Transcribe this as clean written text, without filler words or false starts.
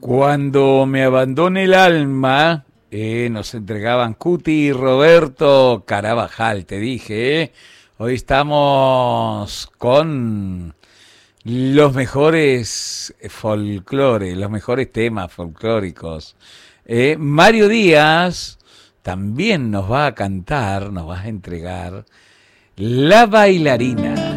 Cuando me abandone el alma, nos entregaban Cuti y Roberto Carabajal, te dije, ¿eh? Hoy estamos con los mejores folclores, los mejores temas folclóricos. Mario Díaz también nos va a cantar, nos va a entregar La Bailarina.